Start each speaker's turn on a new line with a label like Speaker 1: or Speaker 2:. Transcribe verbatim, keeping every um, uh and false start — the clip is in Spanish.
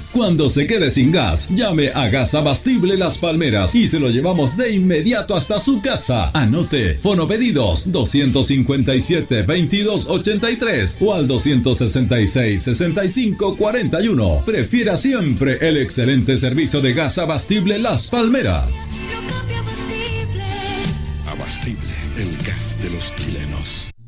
Speaker 1: Cuando se quede sin gas, llame a Gas Abastible Las Palmeras y se lo llevamos de inmediato hasta su casa. Anote, fonopedidos doscientos cincuenta y siete, veintidós ochenta y tres o al doscientos sesenta y seis, sesenta y cinco cuarenta y uno. Prefiera siempre el excelente servicio de Gas Abastible Las Palmeras.
Speaker 2: Abastible, el gas de los chilenos.